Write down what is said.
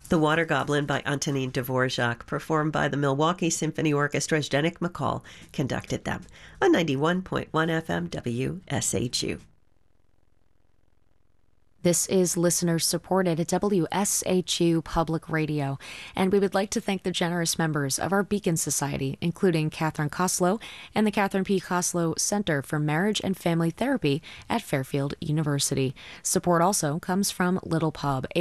The Water Goblin by Antonin Dvorak, performed by the Milwaukee Symphony Orchestra. Zdeněk McCall conducted them on 91.1 FM WSHU. This is listener-supported at WSHU Public Radio, and we would like to thank the generous members of our Beacon Society, including Catherine Koslow and the Catherine P. Koslow Center for Marriage and Family Therapy at Fairfield University. Support also comes from Little Pub, a